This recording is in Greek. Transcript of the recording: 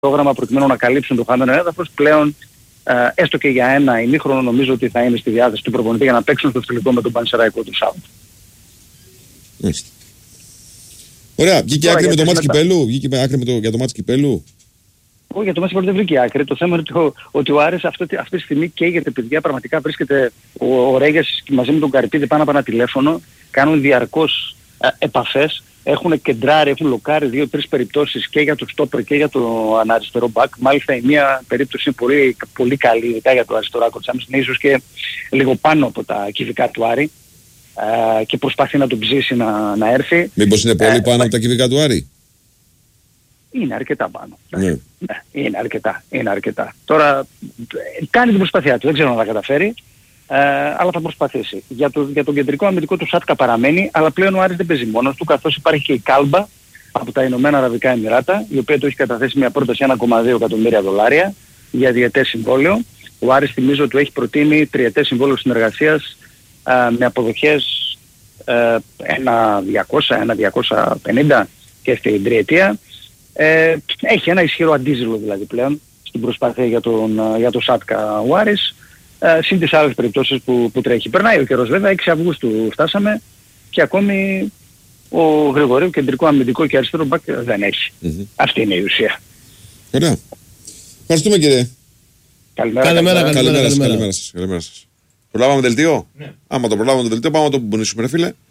πρόγραμμα προκειμένου να καλύψουν το χαμένο έδαφος. Πλέον, έστω και για ένα ημίχρονο, νομίζω ότι θα είναι στη διάθεση του προπονητή για να παίξουν στο φιλικό με τον Πανσεραϊκό του Σάββατο. Ωραία, βγήκε άκρη με το μάτς Κυπέλλου. Βγήκε άκρη για το μάτς Κυπέλλου. Όχι, για το μάτς Κυπέλλου δεν βρήκε άκρη. Το θέμα είναι ότι ο Άρης αυτή τη στιγμή καίγεται, παιδιά. Πραγματικά βρίσκεται ο Ρέγιας μαζί με τον Καρυπίδη πάνω από ένα τηλέφωνο. Κάνουν διαρκώς επαφές. Έχουν κεντράρει, έχουν λοκάρει 2-3 περιπτώσεις και για το στόπερ και για το αναριστερό μπακ. Μάλιστα η μία περίπτωση είναι πολύ, πολύ καλή, ειδικά για το αριστερό άκρο της άμυνας. Είναι ίσως και λίγο πάνω από τα κυβικά του Άρη. Και προσπαθεί να τον ψήσει να έρθει. Μήπως είναι πολύ πάνω από τα κυβικά του Άρη? Είναι αρκετά πάνω. Ναι, είναι αρκετά. Τώρα κάνει την προσπάθειά του, δεν ξέρω αν θα καταφέρει, αλλά θα προσπαθήσει. Για τον κεντρικό αμυντικό του Σάτκα παραμένει, αλλά πλέον ο Άρης δεν παίζει μόνος του, καθώς υπάρχει και η Κάλμπα από τα Ηνωμένα Αραβικά Εμιράτα, η οποία του έχει καταθέσει μια πρόταση $1,2 εκατομμύρια για διετές συμβόλαιο. Ο Άρης, θυμίζω, του έχει προτείνει τριετές συμβόλαιο συνεργασίας με αποδοχές 1,200-1,250 και στην τριετία. Έχει ένα ισχυρό αντίζηλο δηλαδή πλέον στην προσπάθεια για το Σάτκα ο Άρης, συν τις άλλες περιπτώσεις που τρέχει. Περνάει ο καιρός βέβαια, 6 Αυγούστου φτάσαμε και ακόμη ο Γρηγορίου κεντρικό αμυντικό και αριστερό μπακ δεν έχει. Αυτή είναι η ουσία. Ωραία. Ευχαριστούμε κύριε. Καλημέρα σας. Προλάβαμε δελτίο? Ναι. Άμα το προλάβαμε το δελτίο πάμε να το πουνήσουμε ρε φίλε.